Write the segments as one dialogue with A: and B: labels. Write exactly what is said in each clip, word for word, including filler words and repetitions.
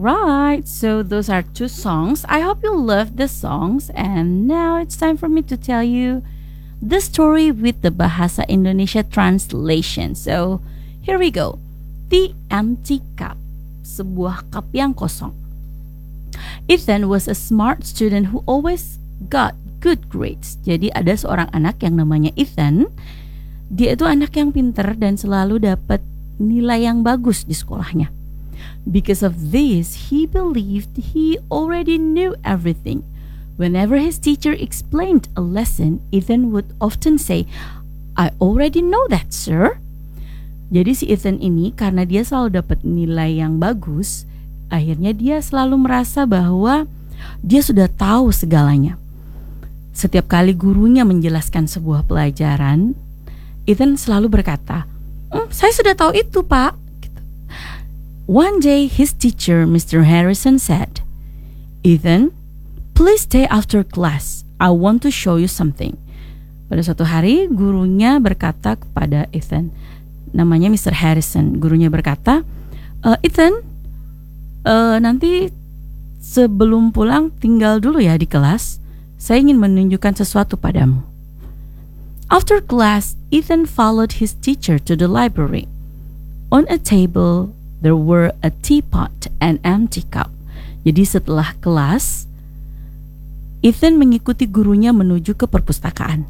A: Alright, so those are two songs. I hope you love the songs. And now it's time for me to tell you the story with the Bahasa Indonesia translation. So here we go. The Empty Cup. Sebuah cup yang kosong. Ethan was a smart student who always got good grades. Jadi ada seorang anak yang namanya Ethan. Dia itu anak yang pinter dan selalu dapat nilai yang bagus di sekolahnya. Because of this, he believed he already knew everything. Whenever his teacher explained a lesson, Ethan would often say, "I already know that, sir." Jadi si Ethan ini karena dia selalu dapat nilai yang bagus, akhirnya dia selalu merasa bahwa dia sudah tahu segalanya. Setiap kali gurunya menjelaskan sebuah pelajaran, Ethan selalu berkata, mm, saya sudah tahu itu, Pak. Gitu. One day his teacher, Mister Harrison, said, "Ethan, please stay after class. I want to show you something." Pada suatu hari gurunya berkata kepada Ethan, namanya Mister Harrison. Gurunya berkata, e, Ethan, uh, nanti sebelum pulang tinggal dulu ya di kelas. Saya ingin menunjukkan sesuatu padamu. After class, Ethan followed his teacher to the library. On a table, there were a teapot and empty cup. Jadi setelah kelas, Ethan mengikuti gurunya menuju ke perpustakaan.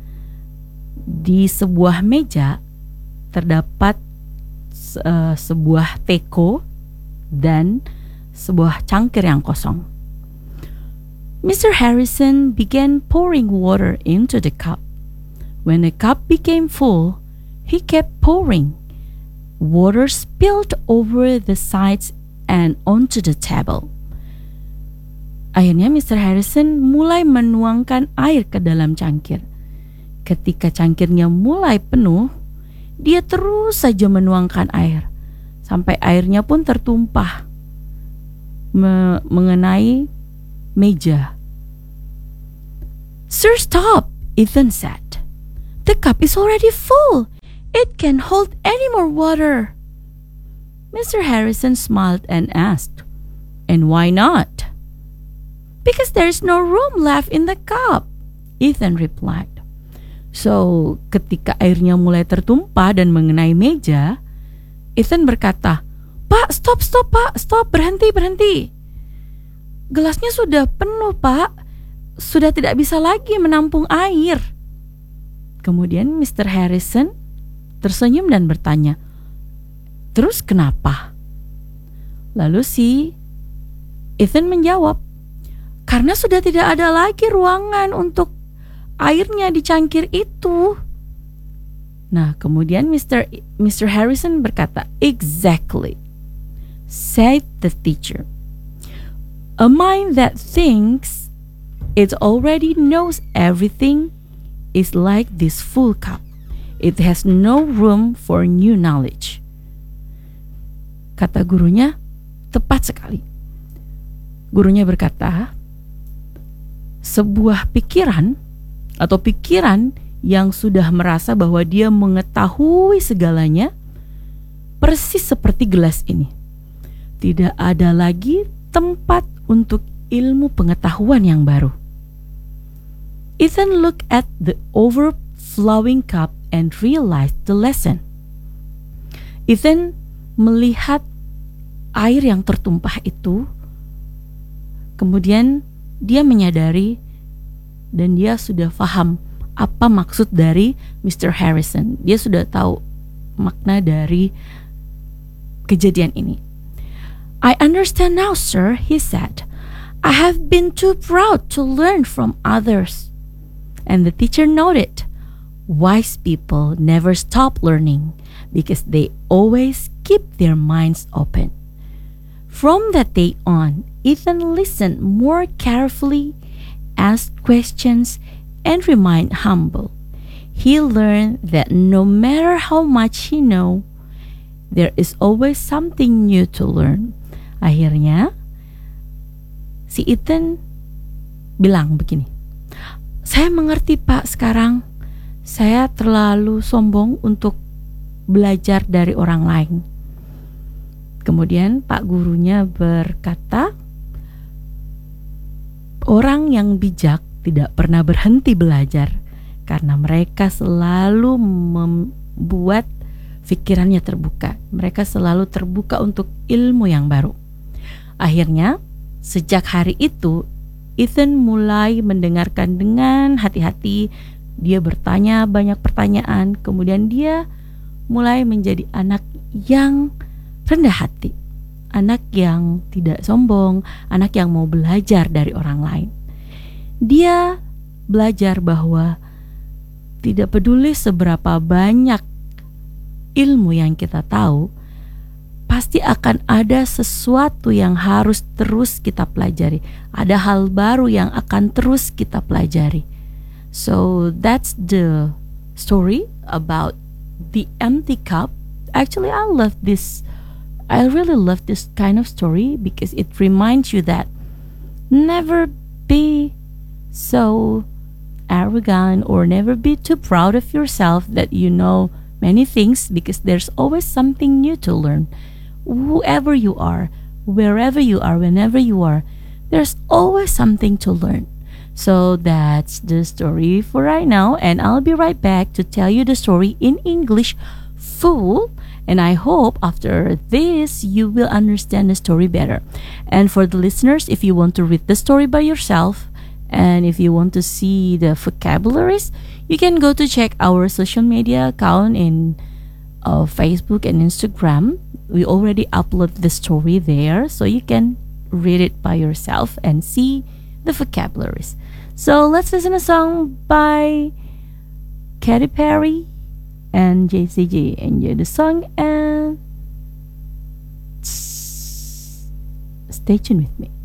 A: Di sebuah meja terdapat uh, sebuah teko dan sebuah cangkir yang kosong. Mister Harrison began pouring water into the cup. When the cup became full, he kept pouring. Water spilled over the sides and onto the table. Akhirnya Mister Harrison mulai menuangkan air ke dalam cangkir. Ketika cangkirnya mulai penuh, dia terus saja menuangkan air sampai airnya pun tertumpah me- mengenai meja. "Sir, stop," Ethan said. "The cup is already full. It can hold any more water." Mister Harrison smiled and asked, "And why not?" "Because there is no room left in the cup," Ethan replied. So, ketika airnya mulai tertumpah dan mengenai meja, Ethan berkata, "Pak, stop, stop, Pak, stop, berhenti, berhenti. Gelasnya sudah penuh, Pak. Sudah tidak bisa lagi menampung air." Kemudian Mister Harrison tersenyum dan bertanya, "Terus kenapa?" Lalu si Ethan menjawab, "Karena sudah tidak ada lagi ruangan untuk airnya di cangkir itu." Nah, kemudian Mister Mister Harrison berkata, "Exactly," said the teacher. "A mind that thinks it already knows everything is like this full cup. It has no room for new knowledge." Kata gurunya tepat sekali. Gurunya berkata, sebuah pikiran atau pikiran yang sudah merasa bahwa dia mengetahui segalanya, persis seperti gelas ini. Tidak ada lagi tempat untuk ilmu pengetahuan yang baru. Ethan looked at the overflowing cup and realized the lesson. Ethan melihat air yang tertumpah itu, kemudian dia menyadari dan dia sudah paham apa maksud dari Mister Harrison. Dia sudah tahu makna dari kejadian ini. "I understand now, sir," he said. "I have been too proud to learn from others." And the teacher noted, "Wise people never stop learning because they always keep their minds open." From that day on, Ethan listened more carefully, asked questions, and remained humble. He learned that no matter how much he know, there is always something new to learn. Akhirnya, si Ethan bilang begini, "Saya mengerti, Pak, sekarang. Saya terlalu sombong untuk belajar dari orang lain. Kemudian Pak gurunya berkata, orang yang bijak tidak pernah berhenti belajar karena mereka selalu membuat pikirannya terbuka. Mereka selalu terbuka untuk ilmu yang baru. Akhirnya, sejak hari itu, Ethan mulai mendengarkan dengan hati-hati. Dia bertanya banyak pertanyaan. Kemudian dia mulai menjadi anak yang rendah hati, anak yang tidak sombong, anak yang mau belajar dari orang lain. Dia belajar bahwa tidak peduli seberapa banyak ilmu yang kita tahu, pasti akan ada sesuatu yang harus terus kita pelajari. Ada hal baru yang akan terus kita pelajari. So that's the story about the empty cup. Actually, I love this I really love this kind of story because it reminds you that never be so arrogant or never be too proud of yourself that you know many things, because there's always something new to learn. Whoever you are, wherever you are, whenever you are, there's always something to learn. So that's the story for right now, and I'll be right back to tell you the story in English full. And I hope after this you will understand the story better. And for the listeners, if you want to read the story by yourself, and if you want to see the vocabularies, you can go to check our social media account in uh, Facebook and Instagram. We already upload the story there, so you can read it by yourself and see the vocabularies. So let's listen to a song by Katy Perry and J C J. Enjoy the song and stay tuned with me.